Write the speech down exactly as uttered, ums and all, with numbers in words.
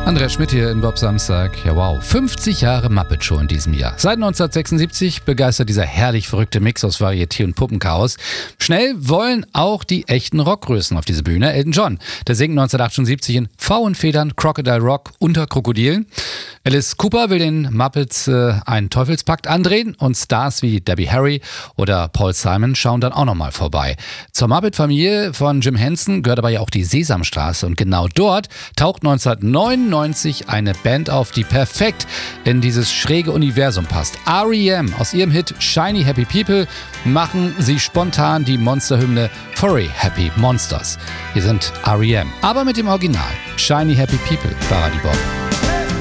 Andreas Schmidt hier in Bob Samstag. Ja wow, fünfzig Jahre Muppet Show in diesem Jahr. Seit neunzehnhundertsechsundsiebzig begeistert dieser herrlich verrückte Mix aus Varieté und Puppenchaos. Schnell wollen auch die echten Rockgrößen auf diese Bühne. Elton John, der singt neunzehnhundertachtundsiebzig in Pfauenfedern Crocodile Rock unter Krokodilen. Alice Cooper will den Muppets äh, einen Teufelspakt andrehen und Stars wie Debbie Harry oder Paul Simon schauen dann auch nochmal vorbei. Zur Muppet-Familie von Jim Henson gehört aber ja auch die Sesamstraße und genau dort taucht neunzehnhundertneunundneunzig eine Band auf, die perfekt in dieses schräge Universum passt. R E M. Aus ihrem Hit Shiny Happy People machen sie spontan die Monsterhymne Furry Happy Monsters. Hier sind R E M, aber mit dem Original Shiny Happy People, Paradibob.